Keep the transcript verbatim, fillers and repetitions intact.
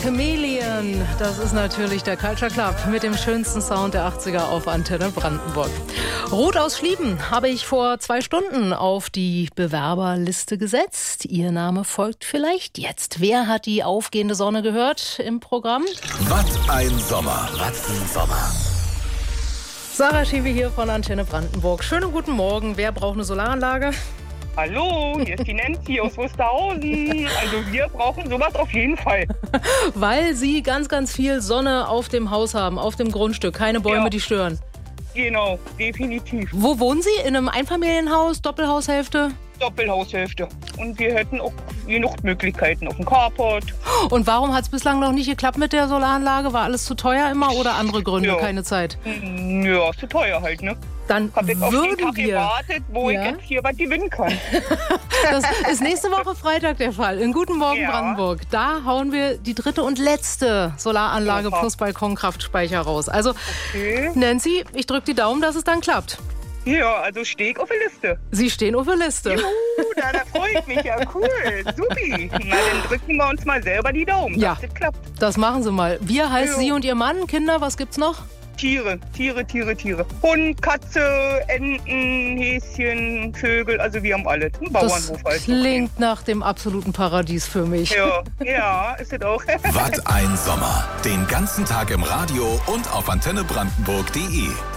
Chameleon, das ist natürlich der Culture Club mit dem schönsten Sound der achtziger auf Antenne Brandenburg. Ruth aus Schlieben habe ich vor zwei Stunden auf die Bewerberliste gesetzt. Ihr Name folgt vielleicht jetzt. Wer hat die aufgehende Sonne gehört im Programm? Was ein Sommer, was ein Sommer. Sarah Schiewe hier von Antenne Brandenburg. Schönen guten Morgen. Wer braucht eine Solaranlage? Hallo, hier ist die Nancy aus Wusterhausen. Also wir brauchen sowas auf jeden Fall. Weil Sie ganz, ganz viel Sonne auf dem Haus haben, auf dem Grundstück. Keine Bäume, Ja. die stören. Genau, definitiv. Wo wohnen Sie? In einem Einfamilienhaus, Doppelhaushälfte? Doppelhaushälfte. Und wir hätten auch genug Möglichkeiten auf dem Carport. Und warum hat es bislang noch nicht geklappt mit der Solaranlage? War alles zu teuer immer oder andere Gründe? Ja. Keine Zeit. Ja, ist zu teuer halt, ne? Dann Ich habe jetzt auf den würden Tag wir... gewartet, wo Ja? ich jetzt hier was gewinnen kann. Das ist nächste Woche Freitag der Fall. In Guten Morgen Ja. Brandenburg. Da hauen wir die dritte und letzte Solaranlage Oha. plus Balkonkraftspeicher raus. Also Okay. Nancy, ich drücke die Daumen, dass es dann klappt. Ja, also stehe ich auf der Liste. Sie stehen auf der Liste. Juhu, da, da freue ich mich. Ja, cool. Supi. Na, dann drücken wir uns mal selber die Daumen, Ja. dass das klappt. Das machen Sie mal. Wir heißt Jo. Sie und Ihr Mann. Kinder, was gibt's noch? Tiere, Tiere, Tiere, Tiere. Hund, Katze, Enten, Häschen, Vögel, also wir haben alles. Ein Das Bauernhof halt. klingt nach dem absoluten Paradies für mich. Ja, ja, ist es auch. Was ein Sommer. Den ganzen Tag im Radio und auf antenne brandenburg punkt de.